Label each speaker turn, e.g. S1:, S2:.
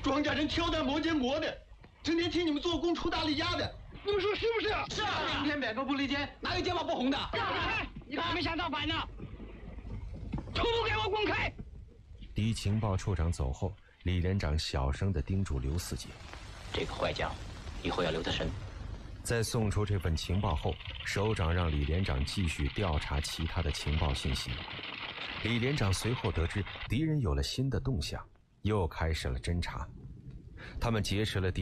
S1: 庄稼人挑担磨肩磨的，整天替你们做工出大力压的，你们说是不是啊？
S2: 是啊，今天摆个不离间，哪有肩膀不红的？
S3: 你还没想到反呢？全部给我滚开！
S4: 敌情报处长走后，李连长小声地叮嘱刘四杰：“
S5: 这个坏将，以后要留得神。”
S4: 在送出这份情报后，首长让李连长继续调查其他的情报信息。李连长随后得知敌人有了新的动向，又开始了侦查。他们劫持了第